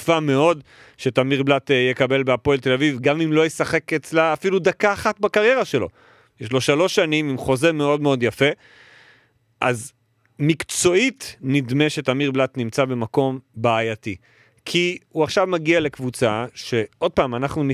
מעדיפה מאוד שתמיר בלט יקבל בהפועל תל אביב, גם אם לא ישחק אצלה אפילו דקה אחת בקריירה שלו. יש לו 3 שנים עם חוזה מאוד מאוד יפה, אז מקצועית נדמה שתמיר בלט נמצא במקום בעייתי. כי הוא עכשיו מגיע לקבוצה שעוד פעם אנחנו